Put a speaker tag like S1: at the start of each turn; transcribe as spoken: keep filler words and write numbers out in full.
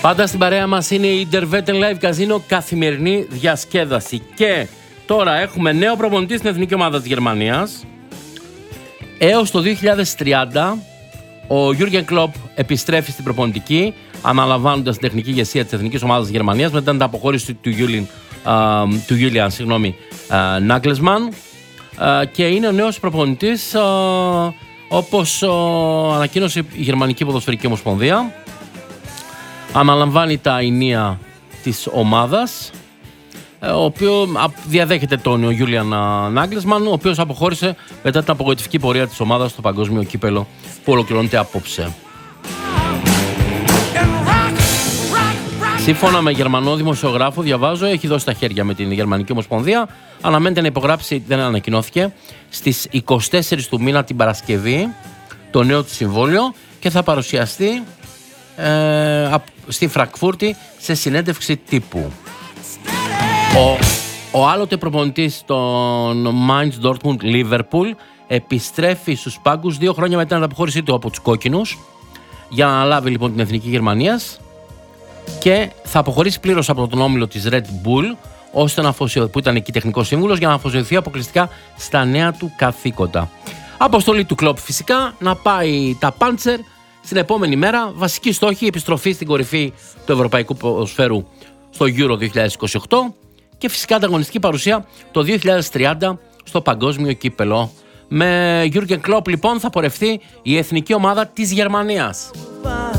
S1: Πάντα στην παρέα μας είναι η Interwetten Live Casino, καθημερινή διασκέδαση. Και τώρα έχουμε νέο προπονητή στην εθνική ομάδα της Γερμανίας. Έως το δύο χιλιάδες τριάντα ο Jürgen Klopp επιστρέφει στην προπονητική, αναλαμβάνοντας την τεχνική ηγεσία της εθνικής ομάδας της Γερμανίας μετά την αποχώρηση του Julian, uh, του Julian συγγνώμη, uh, Nagelsmann, uh, και είναι ο νέος προπονητής, uh, όπως uh, ανακοίνωσε η Γερμανική Ποδοσφαιρική Ομοσπονδία. Αναλαμβάνει τα ηνία της ομάδας, ο οποίος διαδέχεται τον Julian Nagelsmann, ο οποίος αποχώρησε μετά την απογοητευτική πορεία της ομάδας στο παγκόσμιο κύπελο που ολοκληρώνεται απόψε. Σύμφωνα με γερμανό δημοσιογράφο, διαβάζω, έχει δώσει τα χέρια με την Γερμανική Ομοσπονδία. Αναμένεται να υπογράψει, δεν ανακοινώθηκε, στις εικοστή τέταρτη του μήνα την Παρασκευή το νέο του συμβόλαιο και θα παρουσιαστεί ε, στη Φραγκφούρτη σε συνέντευξη τύπου. Ο, ο άλλοτε προπονητής των Mainz Dortmund Liverpool επιστρέφει στους πάγκους δύο χρόνια μετά την αποχώρησή του από τους κόκκινους για να αναλάβει λοιπόν την εθνική Γερμανίας και θα αποχωρήσει πλήρως από τον όμιλο της Red Bull, ώστε να αφοσιωθεί, που ήταν εκεί τεχνικός σύμβουλος, για να αφοσιωθεί αποκλειστικά στα νέα του καθήκοντα. Αποστολή του Klopp φυσικά να πάει τα Panzer στην επόμενη μέρα. Βασική στόχη, επιστροφή στην κορυφή του ευρωπαϊκού ποδοσφαίρου στο Euro δύο χιλιάδες είκοσι οκτώ και φυσικά ανταγωνιστική παρουσία το δύο χιλιάδες τριάντα στο παγκόσμιο κύπελο. Με Jürgen Klopp λοιπόν θα πορευτεί η εθνική ομάδα της Γερμανίας.